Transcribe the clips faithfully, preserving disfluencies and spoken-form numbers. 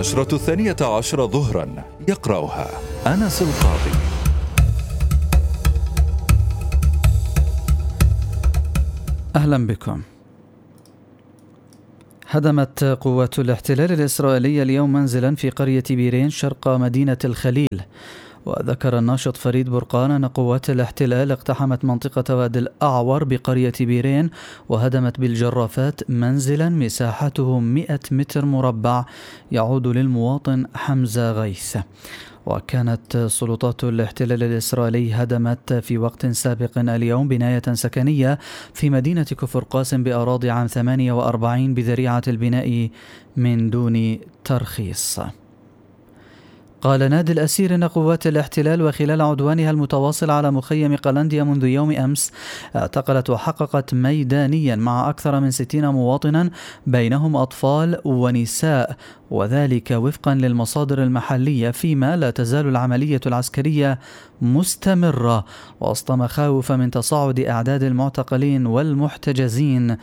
النشرة الثانية عشر ظهرا، يقرأها أنس القاضي. أهلا بكم. هدمت قوات الاحتلال الإسرائيلية اليوم منزلا في قرية بيرين شرق مدينة الخليل. وذكر الناشط فريد برقان أن قوات الاحتلال اقتحمت منطقة وادي الأعور بقرية بيرين وهدمت بالجرافات منزلا مساحته مئة متر مربع يعود للمواطن حمزة غيث. وكانت سلطات الاحتلال الإسرائيلي هدمت في وقت سابق اليوم بناية سكنية في مدينة كفر قاسم بأراضي عام ثمانية وأربعين بذريعة البناء من دون ترخيص. قال نادي الأسير إن قوات الاحتلال وخلال عدوانها المتواصل على مخيم قلنديا منذ يوم أمس اعتقلت وحققت ميدانيا مع أكثر من ستين مواطنا بينهم أطفال ونساء، وذلك وفقا للمصادر المحلية، فيما لا تزال العملية العسكرية مستمرة وسط مخاوف من تصاعد أعداد المعتقلين والمحتجزين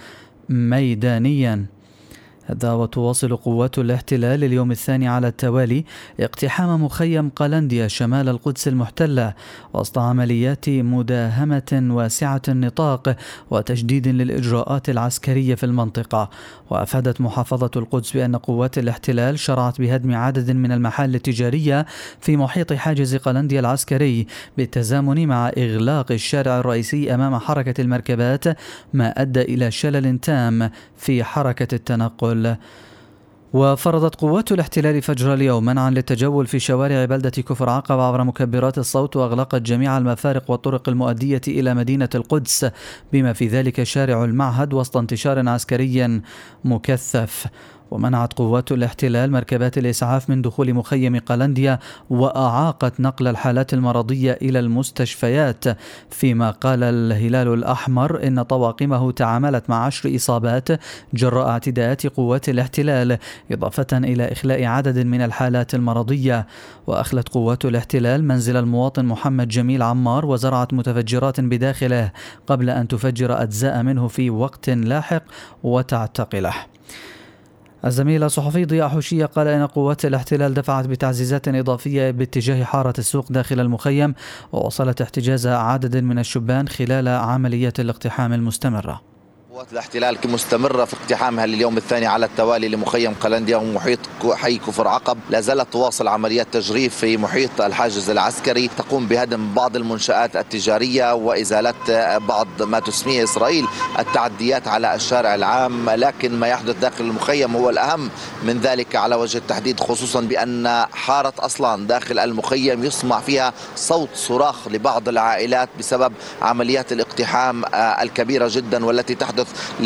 ميدانيا. هذا وتواصل قوات الاحتلال اليوم الثاني على التوالي اقتحام مخيم قلنديا شمال القدس المحتلة وسط عمليات مداهمة واسعة النطاق وتجديد للإجراءات العسكرية في المنطقة. وأفادت محافظة القدس بأن قوات الاحتلال شرعت بهدم عدد من المحال التجارية في محيط حاجز قلنديا العسكري بالتزامن مع إغلاق الشارع الرئيسي أمام حركة المركبات، ما أدى إلى شلل تام في حركة التنقل. وفرضت قوات الاحتلال فجر اليوم منعا للتجول في شوارع بلدة كفر عقب عبر مكبرات الصوت، وأغلقت جميع المفارق والطرق المؤدية إلى مدينة القدس بما في ذلك شارع المعهد وسط انتشار عسكري مكثف. ومنعت قوات الاحتلال مركبات الإسعاف من دخول مخيم قلنديا وأعاقت نقل الحالات المرضية إلى المستشفيات، فيما قال الهلال الأحمر إن طواقمه تعاملت مع عشر إصابات جراء اعتداءات قوات الاحتلال، إضافة إلى إخلاء عدد من الحالات المرضية. وأخلت قوات الاحتلال منزل المواطن محمد جميل عمار وزرعت متفجرات بداخله قبل أن تفجر أجزاء منه في وقت لاحق وتعتقله. الزميل الصحفي ضياء حوشية قال إن قوات الاحتلال دفعت بتعزيزات إضافية باتجاه حارة السوق داخل المخيم، ووصلت احتجاز عدد من الشبان خلال عملية الاقتحام المستمرة. قوات الاحتلال مستمرة في اقتحامها لليوم الثاني على التوالي لمخيم قلنديا ومحيط حي كفر عقب. لا زالت تواصل عمليات تجريف في محيط الحاجز العسكري، تقوم بهدم بعض المنشآت التجارية وإزالة بعض ما تسميه إسرائيل التعديات على الشارع العام. لكن ما يحدث داخل المخيم هو الأهم من ذلك على وجه التحديد، خصوصا بأن حارة أصلان داخل المخيم يسمع فيها صوت صراخ لبعض العائلات بسبب عمليات الاقتحام الكبيرة جدا والتي تحدث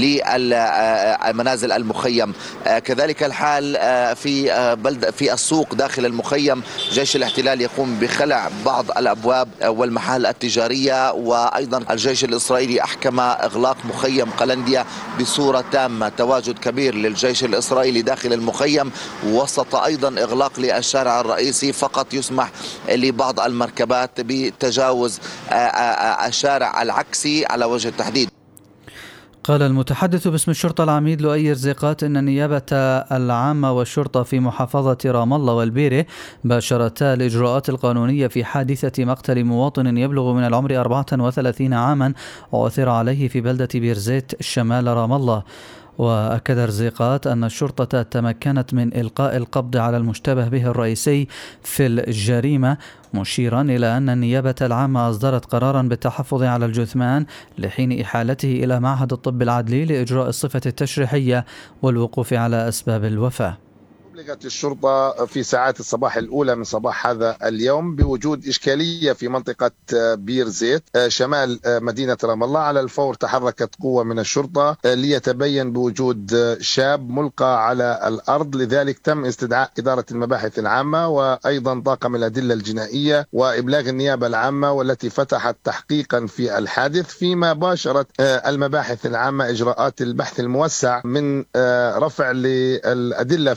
لمنازل المخيم. كذلك الحال في بلد في السوق داخل المخيم، جيش الاحتلال يقوم بخلع بعض الأبواب والمحال التجارية، وأيضا الجيش الإسرائيلي أحكم إغلاق مخيم قلنديا بصورة تامة. تواجد كبير للجيش الإسرائيلي داخل المخيم، وسط أيضا إغلاق للشارع الرئيسي، فقط يسمح لبعض المركبات بتجاوز الشارع العكسي على وجه التحديد. قال المتحدث باسم الشرطة العميد لؤي رزيقات إن النيابة العامة والشرطة في محافظة رام الله والبيرة باشرتا الإجراءات القانونية في حادثة مقتل مواطن يبلغ من العمر أربعة وثلاثين عاما وعثر عليه في بلدة بيرزيت شمال رام الله. وأكد رزيقات أن الشرطة تمكنت من إلقاء القبض على المشتبه به الرئيسي في الجريمة، مشيرا إلى أن النيابة العامة أصدرت قرارا بالتحفظ على الجثمان لحين إحالته إلى معهد الطب العدلي لإجراء الصفة التشريحية والوقوف على أسباب الوفاة. أبلغت الشرطة في ساعات الصباح الأولى من صباح هذا اليوم بوجود إشكالية في منطقة بير زيت شمال مدينة رام الله. على الفور تحركت قوة من الشرطة ليتبين بوجود شاب ملقى على الأرض، لذلك تم استدعاء إدارة المباحث العامة وأيضا طاقم الأدلة الجنائية وإبلاغ النيابة العامة، والتي فتحت تحقيقا في الحادث، فيما باشرت المباحث العامة إجراءات البحث الموسع من رفع للأدلة في في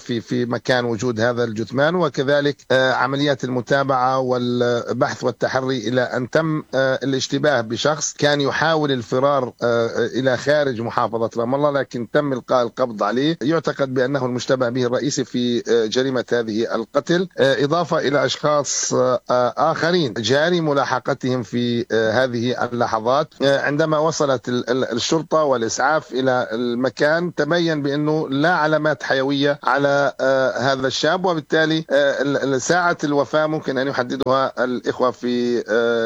مكان وجود هذا الجثمان، وكذلك عمليات المتابعة والبحث والتحري إلى أن تم الاشتباه بشخص كان يحاول الفرار إلى خارج محافظة رام الله، لكن تم إلقاء القبض عليه. يعتقد بأنه المشتبه به الرئيسي في جريمة هذه القتل، إضافة إلى أشخاص آخرين جاري ملاحقتهم في هذه اللحظات. عندما وصلت الشرطة والإسعاف إلى المكان تبين بأنه لا علامات حيوية على هذا الشاب، وبالتالي ساعة الوفاة ممكن أن يحددها الإخوة في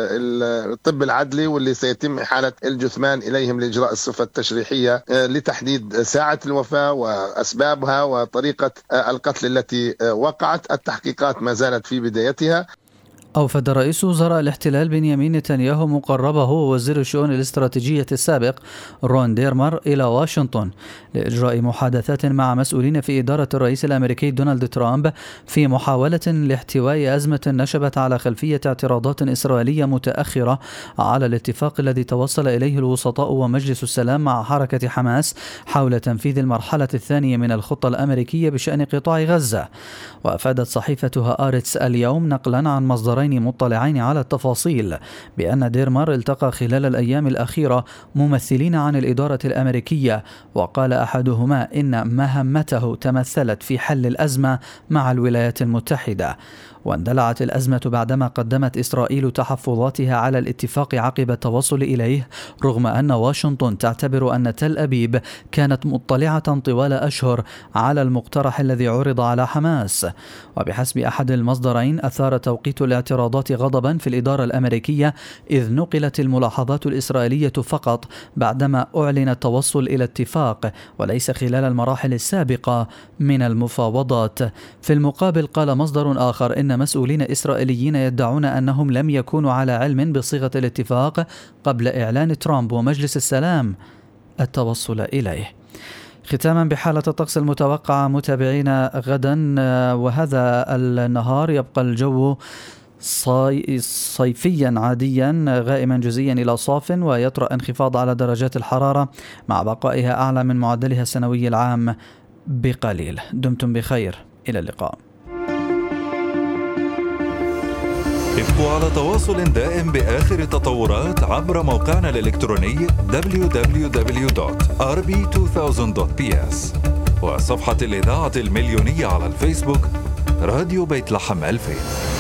الطب العدلي، واللي سيتم إحالة الجثمان إليهم لإجراء الصفة التشريحية لتحديد ساعة الوفاة وأسبابها وطريقة القتل التي وقعت. التحقيقات ما زالت في بدايتها. أوفد رئيس وزراء الاحتلال بنيامين نتنياهو مقربه ووزير الشؤون الاستراتيجية السابق رون ديرمر إلى واشنطن لإجراء محادثات مع مسؤولين في إدارة الرئيس الأمريكي دونالد ترامب في محاولة لاحتواء أزمة نشبت على خلفية اعتراضات إسرائيلية متأخرة على الاتفاق الذي توصل إليه الوسطاء ومجلس السلام مع حركة حماس حول تنفيذ المرحلة الثانية من الخطة الأمريكية بشأن قطاع غزة. وأفادت صحيفة هآرتس اليوم نقلا عن مصدرين مطلعين على التفاصيل بأن ديرمر التقى خلال الأيام الأخيرة ممثلين عن الإدارة الأمريكية، وقال أحدهما إن مهمته تمثلت في حل الأزمة مع الولايات المتحدة. واندلعت الأزمة بعدما قدمت إسرائيل تحفظاتها على الاتفاق عقب التوصل إليه، رغم أن واشنطن تعتبر أن تل أبيب كانت مطلعة طوال أشهر على المقترح الذي عرض على حماس. وبحسب أحد المصدرين أثار توقيت الاعتراضات غضبا في الإدارة الأمريكية، إذ نقلت الملاحظات الإسرائيلية فقط بعدما أعلن التوصل إلى اتفاق وليس خلال المراحل السابقة من المفاوضات. في المقابل قال مصدر آخر إن مسؤولين إسرائيليين يدعون أنهم لم يكونوا على علم بصيغة الاتفاق قبل إعلان ترامب ومجلس السلام التوصل إليه. ختاما بحالة الطقس المتوقعة متابعين غدا، وهذا النهار يبقى الجو صي... صيفيا عاديا غائما جزئيا إلى صاف، ويطرأ انخفاض على درجات الحرارة مع بقائها أعلى من معدلها السنوي العام بقليل. دمتم بخير، إلى اللقاء. ابقوا على تواصل دائم بآخر التطورات عبر موقعنا الإلكتروني دبليو دبليو دبليو دوت آر بي ألفين دوت بي إس وصفحة الإذاعة المليونية على الفيسبوك راديو بيت لحم ألفين.